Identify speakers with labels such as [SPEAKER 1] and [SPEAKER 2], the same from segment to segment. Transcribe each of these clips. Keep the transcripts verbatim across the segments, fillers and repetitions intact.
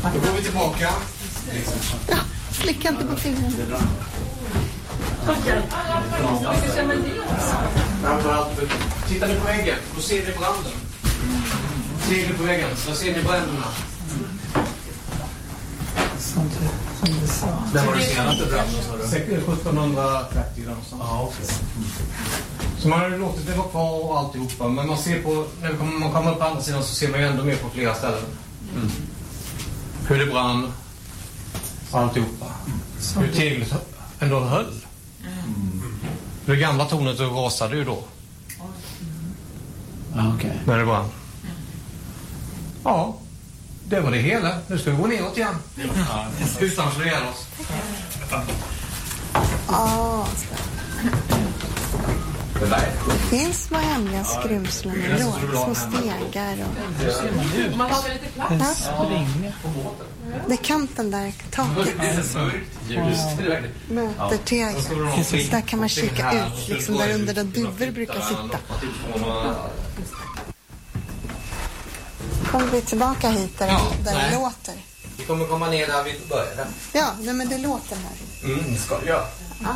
[SPEAKER 1] Då går vi tillbaka.
[SPEAKER 2] Ja, slicka inte på fingrarna.
[SPEAKER 1] Tittar ni på väggen, då ser ni branden. Ser ni på väggen, då ser ni bränderna.
[SPEAKER 3] Som du, som du sa.
[SPEAKER 1] Det var det senaste branden. sjuttonhundratrettio. Ja, okej. Så man har låtit det vara kvar och alltihopa. Men man ser på, när man kommer upp på andra sidan så ser man ju ändå mer på flera ställen. Mm. Hur det brann. Alltihopa. Hur teglet ändå höll. Mm. Det gamla tornet rasade ju då.
[SPEAKER 3] Ja, okej.
[SPEAKER 1] När det brann. Ja, det var det hela. Nu ska vi gå neråt igen. Ja. Utan att slå ihjäl oss.
[SPEAKER 2] Ja,
[SPEAKER 1] det där.
[SPEAKER 2] Det finns små hemliga skruvslen i låg, små stegar och...
[SPEAKER 4] Man har väl lite plats?
[SPEAKER 2] Ja. Det är kanten där, taket. Möter teget. Där kan man kika ut, liksom där under där duvor brukar sitta. Kommer vi tillbaka hit där,
[SPEAKER 1] ja,
[SPEAKER 2] där det låter?
[SPEAKER 1] Vi kommer komma ner där vi började.
[SPEAKER 2] Ja, nej, men det låter här.
[SPEAKER 1] Mm, det ska det göra.
[SPEAKER 2] Ja.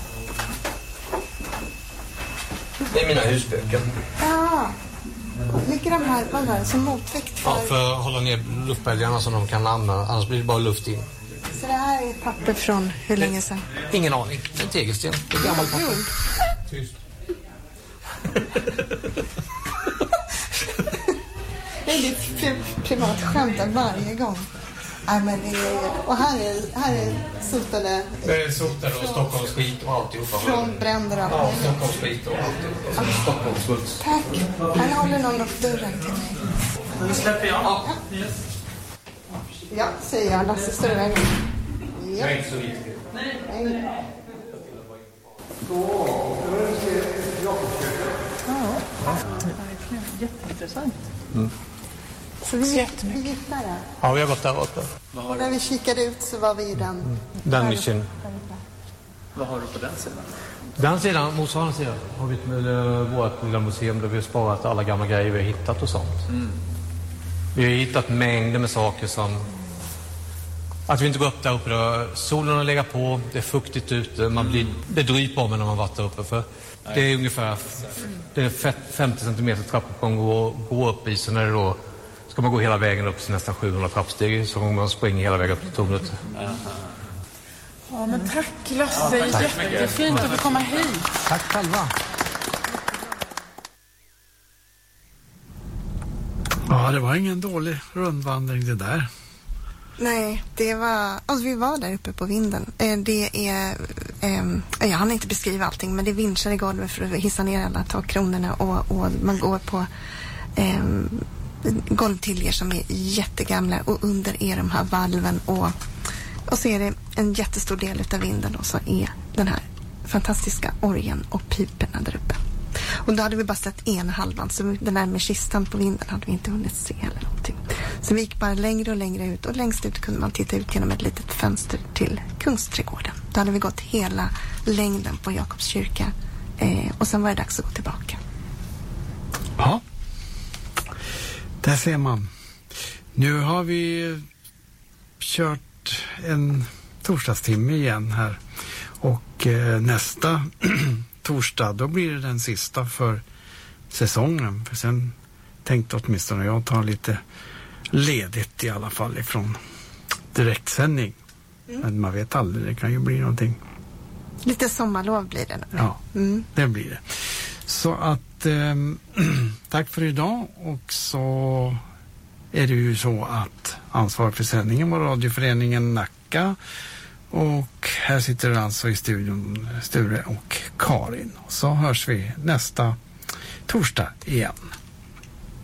[SPEAKER 1] Det är mina husböcker.
[SPEAKER 2] Ja. Ligger de här, vad var det, som motvikt för...
[SPEAKER 1] Ja, för att hålla ner luftbälgarna så de kan använda, annars blir det bara luft in.
[SPEAKER 2] Så det här är papper från hur länge sedan?
[SPEAKER 1] Ingen aning. Det är en tegelsten. Det är gammalt papper. Tyst.
[SPEAKER 2] Det är ditt privat skämt varje gång. Nej, men det är, och här är, här är sotade...
[SPEAKER 1] Det är sotade och Stockholms skit och alltihopa.
[SPEAKER 2] Från bränder och
[SPEAKER 1] ja, Stockholms skit och alltihopa. Ja. Stockholms skit.
[SPEAKER 2] Tack. Här håller någon upp dörren till mig.
[SPEAKER 3] Nu släpper jag.
[SPEAKER 2] Ja, ja säger jag. Lasse står iväg. Ja.
[SPEAKER 1] Jag är inte så viktig.
[SPEAKER 2] Nej.
[SPEAKER 4] Ja, jätteintressant.
[SPEAKER 1] Mm.
[SPEAKER 2] Så vi gick där.
[SPEAKER 1] Ja, vi har gått där uppe.
[SPEAKER 2] Och när vi kikade ut så var vi i den.
[SPEAKER 1] Mm. Den mission.
[SPEAKER 3] Vad har du på den sidan?
[SPEAKER 1] Den sidan, motsvarande sidan, har vi vårt lilla museum där vi har sparat alla gamla grejer vi har hittat och sånt. Mm. Vi har hittat mängder med saker som... Att vi inte går upp där uppe då. Solen har legat på, det är fuktigt ute, man blir, det dryper om när man varit där uppe. För det är ungefär det är femtio centimeter trappuppgång att gå upp i, så när det då ska man gå hela vägen upp till nästan sjuhundra trappsteg så man springer hela vägen upp till tornet.
[SPEAKER 4] Ja, men tack Lasse, ja, tack. Jättefint att få komma hit.
[SPEAKER 1] Tack själva.
[SPEAKER 5] Ja, det var ingen dålig rundvandring det där.
[SPEAKER 2] Nej, det var... Alltså vi var där uppe på vinden. Det är... Eh, jag hann inte beskriva allting, men det är vinschar i golvet för att hissa ner alla takkronorna och, och man går på eh, golvtiljer som är jättegamla och under är de här valven och, och så är det en jättestor del av vinden och så är den här fantastiska orgen och piperna där uppe. Och då hade vi bara sett ena halvan, så den där med kistan på vinden hade vi inte hunnit se eller någonting. Så vi gick bara längre och längre ut och längst ut kunde man titta ut genom ett litet fönster till Kungsträdgården. Då hade vi gått hela längden på Jakobs kyrka eh, och sen var det dags att gå tillbaka.
[SPEAKER 5] Ja, där ser man. Nu har vi kört en torsdagstimme igen här och eh, nästa torsdag, då blir det den sista för säsongen. För sen tänkte åtminstone jag ta lite ledigt i alla fall ifrån direktsändning. Mm. Men man vet aldrig, det kan ju bli någonting.
[SPEAKER 2] Lite sommarlov blir det.
[SPEAKER 5] Ja, mm. det blir det. Så att eh, tack för idag, och så är det ju så att ansvar för sändningen var radioföreningen Nacka. Och här sitter alltså i studion Sture och Karin. Och så hörs vi nästa torsdag igen.